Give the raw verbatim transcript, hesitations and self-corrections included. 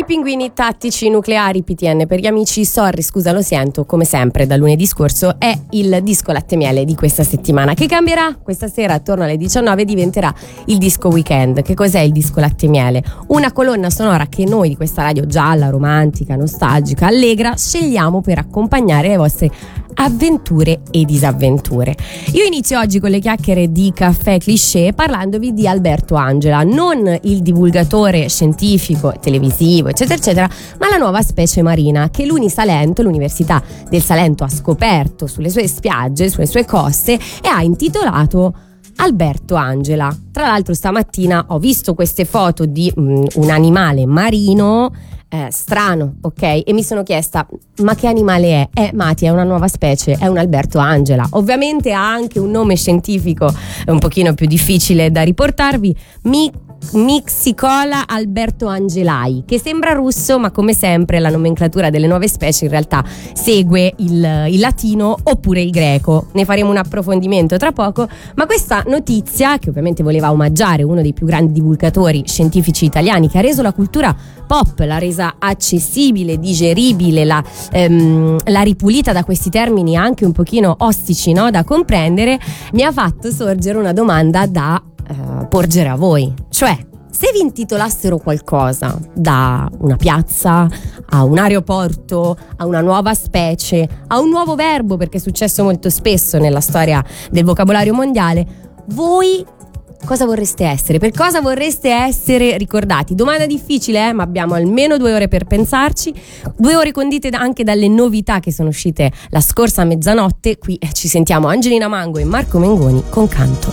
Pinguini tattici nucleari, P T N per gli amici. Sorry, scusa, lo sento, come sempre da lunedì scorso è il disco latte miele di questa settimana, che cambierà questa sera attorno alle diciannove, diventerà il disco weekend. Che cos'è il disco latte miele? Una colonna sonora che noi di questa radio gialla, romantica, nostalgica, allegra scegliamo per accompagnare le vostre avventure e disavventure. Io inizio oggi con le chiacchiere di Caffè Cliché parlandovi di Alberto Angela, non il divulgatore scientifico, televisivo, eccetera eccetera, ma la nuova specie marina che l'Unisalento, l'Università del Salento, ha scoperto sulle sue spiagge, sulle sue coste, e ha intitolato Alberto Angela. Tra l'altro stamattina ho visto queste foto di um, un animale marino eh, strano, ok? E mi sono chiesta, ma che animale è? Eh, Mati, è una nuova specie, è un Alberto Angela. Ovviamente ha anche un nome scientifico un pochino più difficile da riportarvi, Mi Mixicola Alberto Angelai, che sembra russo, ma come sempre la nomenclatura delle nuove specie in realtà segue il, il latino oppure il greco. Ne faremo un approfondimento tra poco, ma questa notizia, che ovviamente voleva omaggiare uno dei più grandi divulgatori scientifici italiani, che ha reso la cultura pop, l'ha resa accessibile, digeribile, la, ehm, l'ha ripulita da questi termini anche un pochino ostici, no, da comprendere, mi ha fatto sorgere una domanda da Uh, porgere a voi. Cioè, se vi intitolassero qualcosa, da una piazza a un aeroporto, a una nuova specie, a un nuovo verbo, perché è successo molto spesso nella storia del vocabolario mondiale, voi cosa vorreste essere? Per cosa vorreste essere ricordati? Domanda difficile, eh? Ma abbiamo almeno due ore per pensarci, due ore condite anche dalle novità che sono uscite la scorsa mezzanotte. Qui eh, ci sentiamo Angelina Mango e Marco Mengoni con Canto.